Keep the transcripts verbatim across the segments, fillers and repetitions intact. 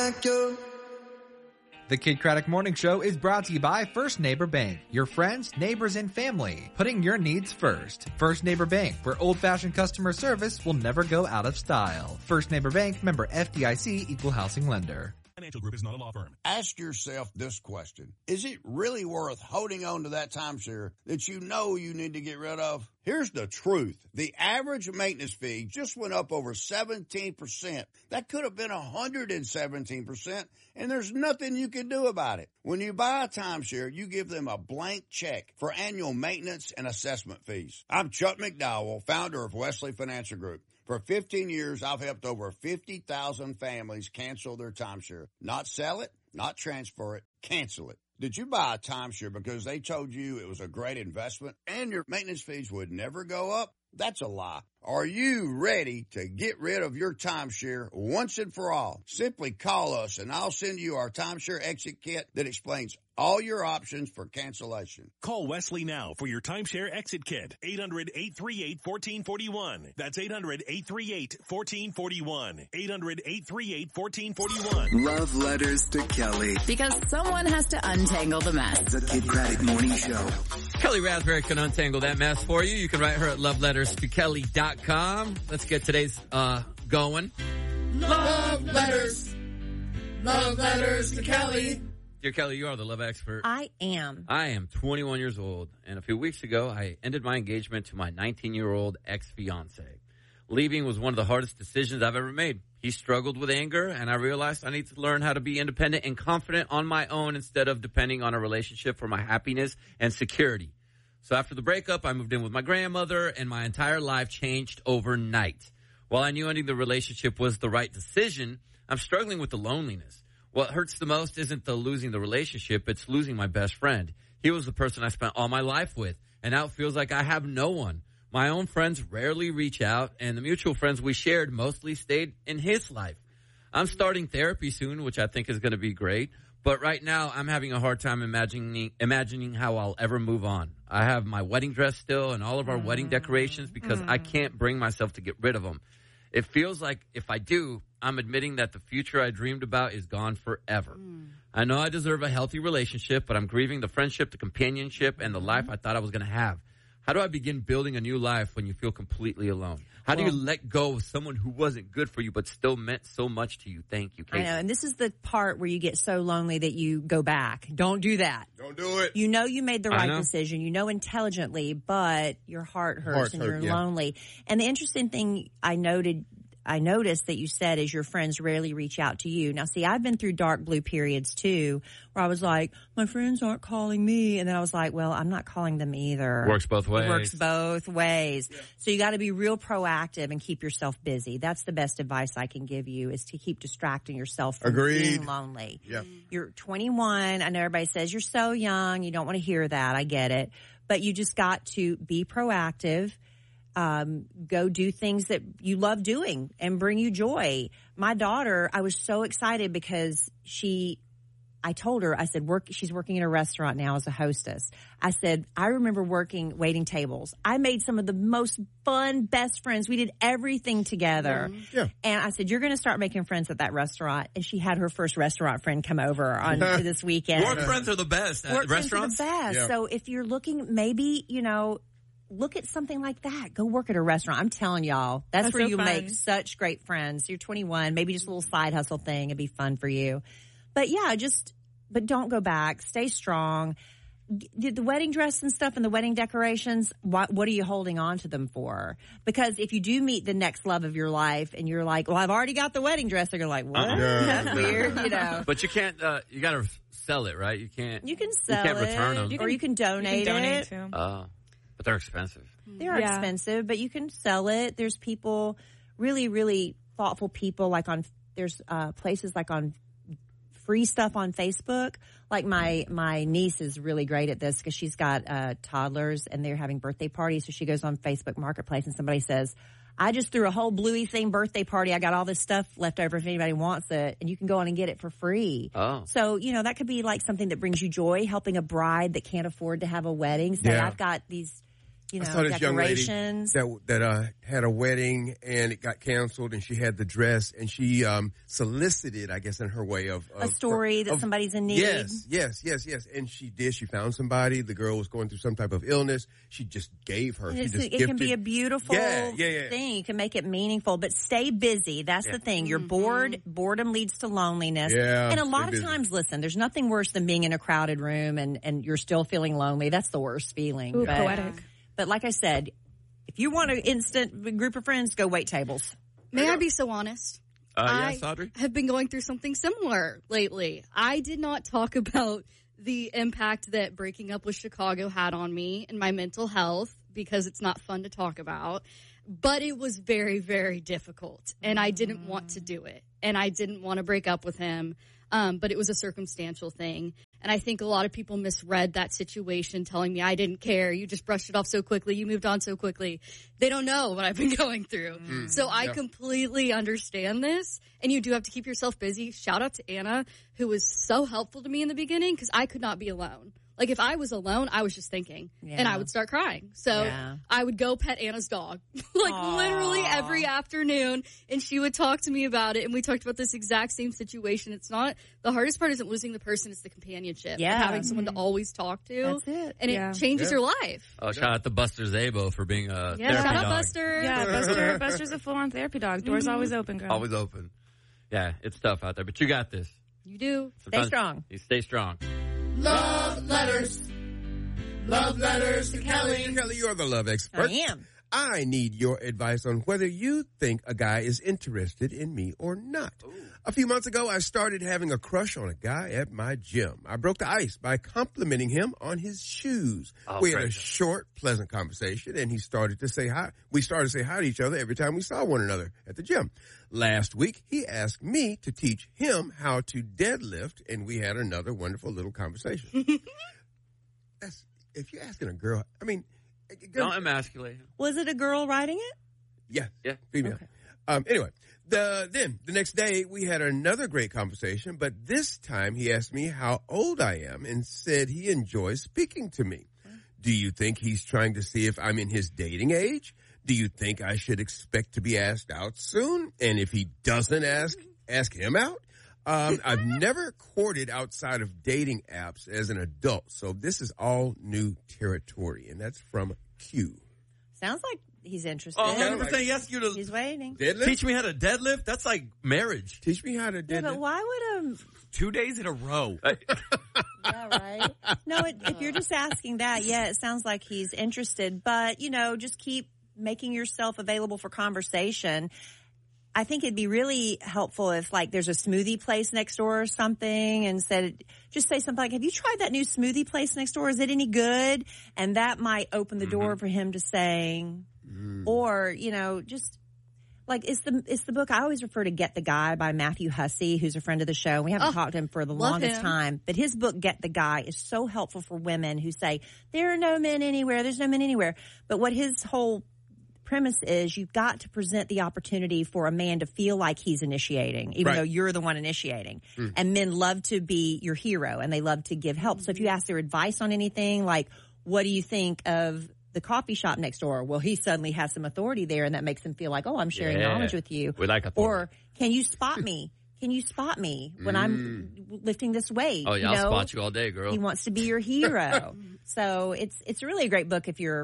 The Kid Craddock Morning Show is brought to you by First Neighbor Bank. Your friends, neighbors, and family. Putting your needs first. First Neighbor Bank, where old-fashioned customer service will never go out of style. First Neighbor Bank, member F D I C, equal housing lender. Financial Group is not a law firm. Ask yourself this question. Is it really worth holding on to that timeshare that you know you need to get rid of? Here's the truth. The average maintenance fee just went up over seventeen percent. That could have been one hundred seventeen percent, and there's nothing you can do about it. When you buy a timeshare, you give them a blank check for annual maintenance and assessment fees. I'm Chuck McDowell, founder of Wesley Financial Group. For fifteen years, I've helped over fifty thousand families cancel their timeshare. Not sell it, not transfer it, cancel it. Did you buy a timeshare because they told you it was a great investment and your maintenance fees would never go up? That's a lie. Are you ready to get rid of your timeshare once and for all? Simply call us and I'll send you our timeshare exit kit that explains all your options for cancellation. Call Wesley now for your timeshare exit kit. eight hundred, eight three eight, one four four one. That's eight hundred, eight three eight, one four four one. eight hundred, eight three eight, one four four one. Love letters to Kelly. Because someone has to untangle the mess. The Kid Craddock Morning Show. Kelly Raspberry can untangle that mess for you. You can write her at love letters to kelly dot com. Let's get today's uh going. Love letters. Love letters to Kelly. Dear Kelly, you are the love expert. I am. I am twenty-one years old, and a few weeks ago, I ended my engagement to my nineteen-year-old ex-fiance. Leaving was one of the hardest decisions I've ever made. He struggled with anger, and I realized I need to learn how to be independent and confident on my own instead of depending on a relationship for my happiness and security. So after the breakup, I moved in with my grandmother, and my entire life changed overnight. While I knew ending the relationship was the right decision, I'm struggling with the loneliness. What hurts the most isn't the losing the relationship, it's losing my best friend. He was the person I spent all my life with, and now it feels like I have no one. My own friends rarely reach out, and the mutual friends we shared mostly stayed in his life. I'm starting therapy soon, which I think is going to be great, but right now I'm having a hard time imagining imagining how I'll ever move on. I have my wedding dress still and all of our mm. wedding decorations because mm. I can't bring myself to get rid of them. It feels like if I do, I'm admitting that the future I dreamed about is gone forever. Mm. I know I deserve a healthy relationship, but I'm grieving the friendship, the companionship, and the life I thought I was going to have. How do I begin building a new life when you feel completely alone? How well, do you let go of someone who wasn't good for you but still meant so much to you? Thank you, Casey. I know, and this is the part where you get so lonely that you go back. Don't do that. Don't do it. You know you made the right decision. You know intelligently, but your heart hurts heart and hurt, you're yeah. lonely. And the interesting thing I noted I noticed that you said is your friends rarely reach out to you. Now, see, I've been through dark blue periods, too, where I was like, my friends aren't calling me. And then I was like, well, I'm not calling them either. Works both ways. It works both ways. Yeah. So you got to be real proactive and keep yourself busy. That's the best advice I can give you is to keep distracting yourself from Agreed. being lonely. Yeah. You're twenty-one. I know everybody says you're so young. You don't want to hear that. I get it. But you just got to be proactive. Um, go do things that you love doing and bring you joy. My daughter, I was so excited because she, I told her, I said, work, she's working in a restaurant now as a hostess. I said, I remember working waiting tables. I made some of the most fun, best friends. We did everything together. Mm-hmm. Yeah. And I said, you're going to start making friends at that restaurant. And she had her first restaurant friend come over on to this weekend. Work friends are the best at Work restaurants. Friends are the best. Yeah. So if you're looking, maybe, you know, look at something like that. Go work at a restaurant. I'm telling y'all, that's, that's where so you fun. make such great friends. You're twenty-one, maybe just a little side hustle thing. It'd be fun for you. But yeah, just, but don't go back. Stay strong. Did the wedding dress and stuff and the wedding decorations, what, what are you holding on to them for? Because if you do meet the next love of your life and you're like, well, I've already got the wedding dress, they're like, what? Uh-uh. That's Yeah. weird, you know. But you can't, uh, you got to sell it, right? You can't. You can sell You can't it. return them. You can, or you can donate, you can donate it. to 'em. Oh. But they're expensive. They are Yeah. expensive, but you can sell it. There's people, really, really thoughtful people, like on, there's uh, places like on free stuff on Facebook. Like my, my niece is really great at this because she's got uh, toddlers and they're having birthday parties. So she goes on Facebook Marketplace and somebody says, I just threw a whole Bluey theme birthday party. I got all this stuff left over if anybody wants it. And you can go on and get it for free. Oh. So, you know, that could be like something that brings you joy, helping a bride that can't afford to have a wedding. Say, Yeah. I've got these you know, I saw this young lady decorations. that that uh, had a wedding and it got canceled, and she had the dress, and she um, solicited, I guess, in her way of, of a story of, that somebody's in need. Yes, yes, yes, yes. And she did. She found somebody. The girl was going through some type of illness. She just gave her. She It's, just it gifted. can be a beautiful yeah, yeah, yeah. thing. You can make it meaningful, but stay busy. That's Yeah. the thing. You're bored. Boredom leads to loneliness. Yeah, and a stay lot of busy. times, listen, there's nothing worse than being in a crowded room and, and you're still feeling lonely. That's the worst feeling. Ooh, but, poetic. But like I said, if you want an instant group of friends, go wait tables. May I be so honest? Uh, I yes, Audrey? have been going through something similar lately. I did not talk about the impact that breaking up with Chicago had on me and my mental health because it's not fun to talk about. But it was very, very difficult, and I didn't want to do it, and I didn't want to break up with him, um, but it was a circumstantial thing. And I think a lot of people misread that situation, telling me I didn't care. You just brushed it off so quickly. You moved on so quickly. They don't know what I've been going through. Mm, so I yeah. completely understand this. And you do have to keep yourself busy. Shout out to Anna, who was so helpful to me in the beginning because I could not be alone. Like, if I was alone, I was just thinking, Yeah. and I would start crying. So Yeah. I would go pet Anna's dog, like Aww. literally every afternoon, and she would talk to me about it, and we talked about this exact same situation. It's not, the hardest part isn't losing the person, it's the companionship. Yeah. Of having someone to always talk to. That's it. And Yeah. it changes Yeah. your life. Oh, shout out to Buster Zabo for being a Yeah, therapy shout out dog. Buster. Yeah, Buster. Buster's a full-on therapy dog. Doors always open, girl. Always open. Yeah, it's tough out there, but you got this. You do. Sometimes strong. You stay strong. Love letters. Love letters to Kelly. Kelly, you're the love expert. I am. I need your advice on whether you think a guy is interested in me or not. A few months ago, I started having a crush on a guy at my gym. I broke the ice by complimenting him on his shoes. Oh, we had a great. short, pleasant conversation, and he started to say hi. We started to say hi to each other every time we saw one another at the gym. Last week, he asked me to teach him how to deadlift, and we had another wonderful little conversation. That's, if you're asking a girl, I mean, a girl- Don't emasculate him. Was it a girl writing it? yeah, Yeah. female. Okay. Um, anyway, the then the next day we had another great conversation, but this time he asked me how old I am and said he enjoys speaking to me. Do you think he's trying to see if I'm in his dating age? Do you think I should expect to be asked out soon? And if he doesn't ask, ask him out? Um, I've never courted outside of dating apps as an adult, so this is all new territory, and that's from Q. Sounds like he's interested. Oh, one hundred percent. He asked you to He's waiting. Deadlift? teach me how to deadlift. That's like marriage. Teach me how to Yeah, deadlift. but why would a Two days in a row. yeah, right? No, it, if you're just asking that, yeah, it sounds like he's interested. But, you know, just keep making yourself available for conversation. I think it'd be really helpful if, like, there's a smoothie place next door or something and said, just say something like, have you tried that new smoothie place next door? Is it any good? And that might open the door for him to saying, or, you know, just like it's the it's the book I always refer to, Get the Guy by Matthew Hussey, who's a friend of the show. We haven't Oh, talked to him for the love longest him. time, but his book Get the Guy is so helpful for women who say there are no men anywhere, there's no men anywhere. But what his whole premise is, you've got to present the opportunity for a man to feel like he's initiating, even Right. though you're the one initiating. And men love to be your hero and they love to give help. So if you ask their advice on anything, like, what do you think of the coffee shop next door? Well, he suddenly has some authority there and that makes him feel like, oh, I'm sharing Yeah. knowledge with you. We like authority. Or can you spot me? Can you spot me when I'm lifting this weight? Oh, yeah, You I'll know? spot you all day, girl. He wants to be your hero. So it's it's really a great book if you're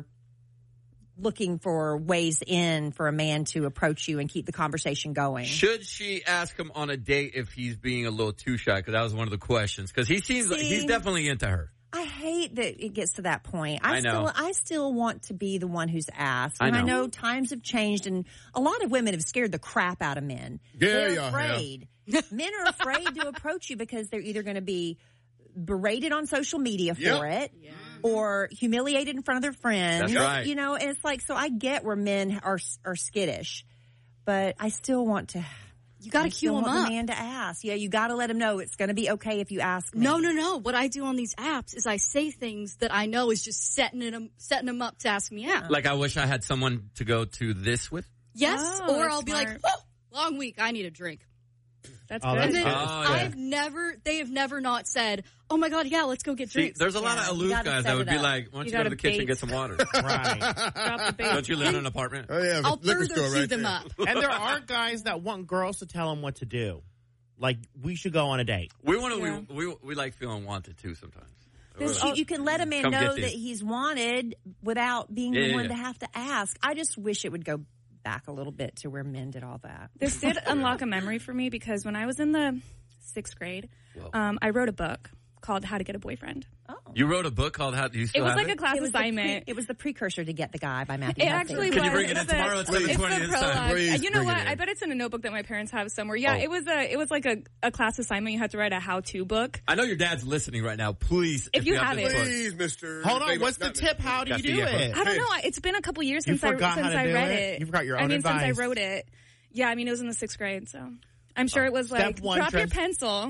looking for ways in for a man to approach you and keep the conversation going. Should she ask him on a date if he's being a little too shy? Because that was one of the questions. Because he seems like See? he's definitely into her. I hate that it gets to that point. I, I know. still I still want to be the one who's asked. I And I know. know times have changed and a lot of women have scared the crap out of men. Yeah, They're yeah, afraid. Men are afraid to approach you because they're either going to be berated on social media for Yep. it or humiliated in front of their friends. That's right. You know, and it's like, so I get where men are are skittish, but I still want to. You got I to still cue him want up. the man to ask. Yeah, you got to let him know it's going to be okay if you ask me. No, no, no. What I do on these apps is I say things that I know is just setting him, setting him up to ask me out. Like, I wish I had someone to go to this with. Yes, Oh, or that's I'll be smart. like, oh, long week, I need a drink. That's Oh, good. that's And then good. Oh, yeah. I've never, they have never not said, oh my God, yeah, let's go get See, drinks. there's a lot Yeah, of you aloof gotta guys set that would it be up. like, why don't You you, go to gotta the kitchen and bait. get some water? Right. Drop the bait. Don't you live in an apartment? Oh yeah, I'll liquor further store cue right them there. up. And there are guys that want girls to tell them what to do. Like, we should go on a date. We want to. Yeah. We, we we like feeling wanted too sometimes. This- you, you can let a man Come know get that these. he's wanted without being Yeah, the yeah, one yeah. to have to ask. I just wish it would go back a little bit to where men did all that. This did unlock a memory for me because when I was in the sixth grade, Whoa. um, I wrote a book called How to Get a Boyfriend. Oh. You wrote a book called How Do You It Still was Have like It? a class It was, the pre- assignment. it was the precursor to Get the Guy by Matthew It Humphrey. actually Can was. you bring it in It's the- tomorrow? It's seven it's twenty the this time. prologue. Please Uh, you know bring it what? in. I bet it's in a notebook that my parents have somewhere. Yeah, Oh. it was a it was like a, a class assignment. You had to write a how-to book. I know your dad's listening right now. Please, If you have this it. book- Please, Mister Hold on. Big- What's the not- tip? How do you That's do the effort. it? I don't know. I- It's been a couple years You since I forgot how since to I do read it? it. You forgot your I own mean, advice. since I wrote it. Yeah, I mean, it was in the sixth grade, so I'm sure it was Step like one, drop your trust- pencil.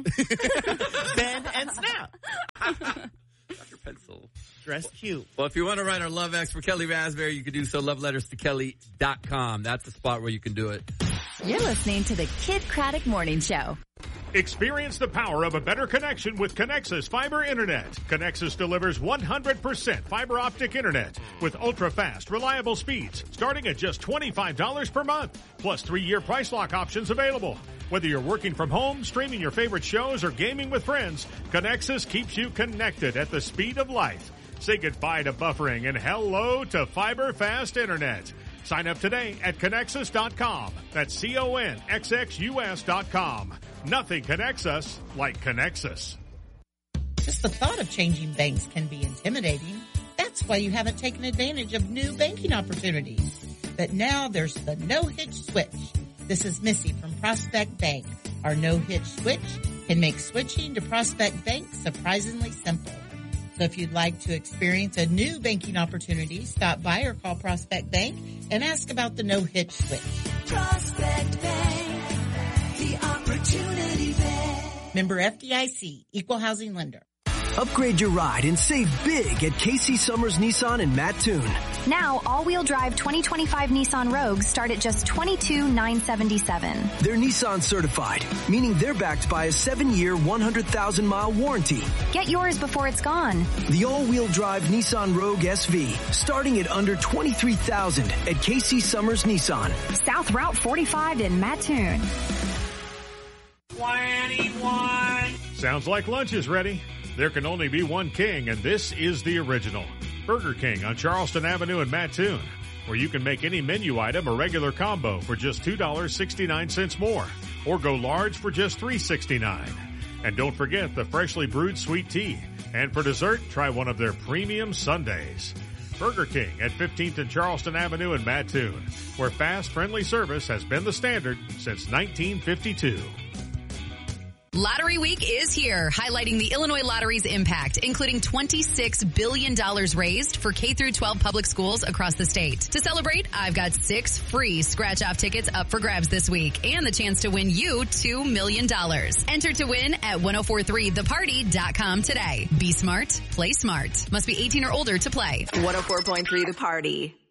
Bend and snap. Drop your pencil. Dress cute. Well, if you want to write our love X for Kelly Raspberry, you can do so. love letters to kelly dot com. That's the spot where you can do it. You're listening to the Kid Craddock Morning Show. Experience the power of a better connection with Connexus Fiber Internet. Connexus delivers one hundred percent fiber optic internet with ultra-fast, reliable speeds starting at just twenty-five dollars per month, plus three-year price lock options available. Whether you're working from home, streaming your favorite shows, or gaming with friends, Connexus keeps you connected at the speed of light. Say goodbye to buffering and hello to fiber fast internet. Sign up today at Connexus dot com. That's C O N X X U S dot com. Nothing connects us like Connexus. Just the thought of changing banks can be intimidating. That's why you haven't taken advantage of new banking opportunities. But now there's the no-hitch switch. This is Missy from Prospect Bank. Our no-hitch switch can make switching to Prospect Bank surprisingly simple. So if you'd like to experience a new banking opportunity, stop by or call Prospect Bank and ask about the no-hitch switch. Prospect Bank, the opportunity bank. Member F D I C, Equal Housing Lender. Upgrade your ride and save big at K C Summers Nissan in Mattoon. Now, all-wheel drive twenty twenty-five Nissan Rogues start at just twenty-two thousand nine hundred seventy-seven dollars. They're Nissan certified, meaning they're backed by a seven-year, one hundred thousand mile warranty. Get yours before it's gone. The all-wheel drive Nissan Rogue S V, starting at under twenty-three thousand dollars at K C Summers Nissan. South Route forty-five in Mattoon. twenty-one. Sounds like lunch is ready. There can only be one king, and this is the original. Burger King on Charleston Avenue in Mattoon, where you can make any menu item a regular combo for just two dollars and sixty-nine cents more, or go large for just three dollars and sixty-nine cents. And don't forget the freshly brewed sweet tea. And for dessert, try one of their premium sundaes. Burger King at fifteenth and Charleston Avenue in Mattoon, where fast, friendly service has been the standard since nineteen fifty-two. Lottery Week is here, highlighting the Illinois Lottery's impact, including twenty-six billion dollars raised for K through twelve public schools across the state. To celebrate, I've got six free scratch-off tickets up for grabs this week and the chance to win you two million dollars. Enter to win at ten forty-three the party dot com today. Be smart, play smart. Must be eighteen or older to play. one oh four point three The Party.